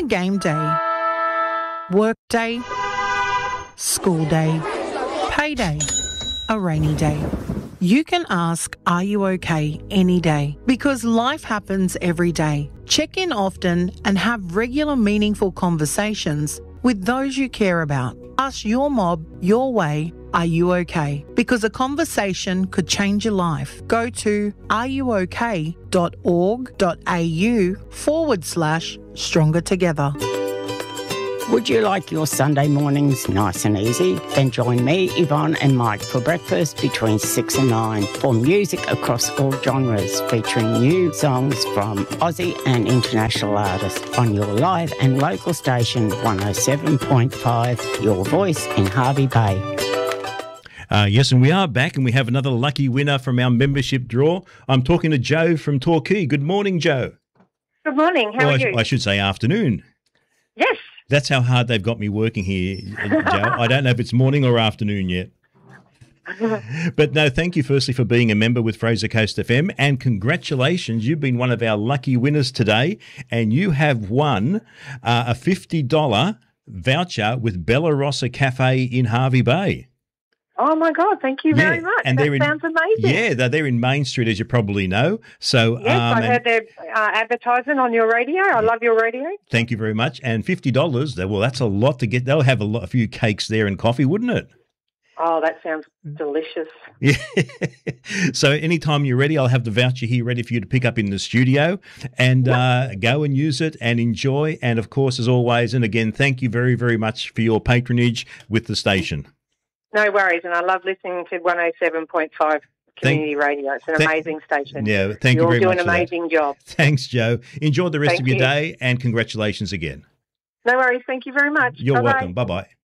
game day, work day, school day, payday, a rainy day. You can ask, are you okay, any day, because life happens every day. Check in often and have regular meaningful conversations with those you care about. Ask your mob your way, are you okay? Because a conversation could change your life. Go to areyouok.org.au/stronger together. Would you like your Sunday mornings nice and easy? Then join me, Yvonne and Mike for breakfast between 6 and 9 for music across all genres, featuring new songs from Aussie and international artists on your live and local station 107.5, Your Voice in Hervey Bay. Yes, and we are back, and we have another lucky winner from our membership draw. I'm talking to Joe from Torquay. Good morning, Joe. Good morning. How are you? I should say afternoon. Yes. That's how hard they've got me working here, Joe. I don't know if it's morning or afternoon yet. But no, thank you firstly for being a member with Fraser Coast FM, and congratulations, you've been one of our lucky winners today, and you have won a $50 voucher with Bella Rossa Cafe in Hervey Bay. Oh, my God. Thank you very much. And that sounds amazing. Yeah, they're in Main Street, as you probably know. So, yes, I heard their advertisement on your radio. I love your radio. Thank you very much. And $50, well, that's a lot to get. They'll have a few cakes there and coffee, wouldn't it? Oh, that sounds delicious. Yeah. So anytime you're ready, I'll have the voucher here ready for you to pick up in the studio and go and use it and enjoy. And, of course, as always, and again, thank you very, very much for your patronage with the station. No worries, and I love listening to 107.5 Community Radio. It's an amazing station. Yeah, thank you very much. You're doing an amazing job. Thanks, Joe. Enjoy the rest of your day, and congratulations again. No worries. Thank you very much. You're Bye-bye. welcome. Bye-bye.